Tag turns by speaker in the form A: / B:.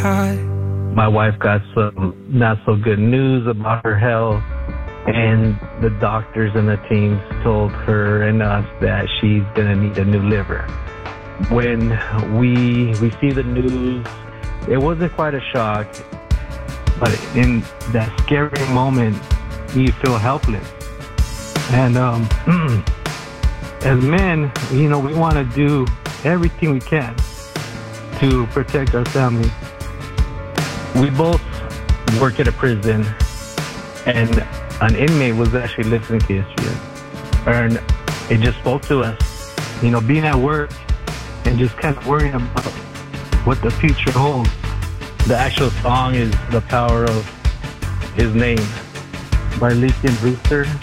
A: high.
B: My wife got some not so good news about her health, and the doctors and the teams told her and us that she's going to need a new liver. When we received the news, it wasn't quite a shock, but in that scary moment, you feel helpless. And as men, we want to do everything we can to protect our family. We both work at a prison, and an inmate was actually listening to History, and it just spoke to us. Being at work and just kind of worrying about what the future holds. The actual song is The Power of His Name by Leakin Brewster.